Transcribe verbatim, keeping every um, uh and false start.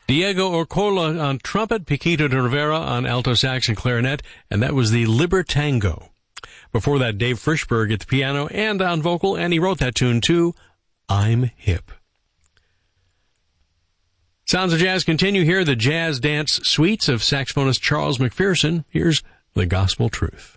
Diego Orcola on trumpet, Paquito de Rivera on alto sax and clarinet, and that was the Libertango. Before that, Dave Frischberg at the piano and on vocal, and he wrote that tune too, I'm Hip. Sounds of Jazz continue here, the Jazz Dance Suites of saxophonist Charles McPherson. Here's The Gospel Truth.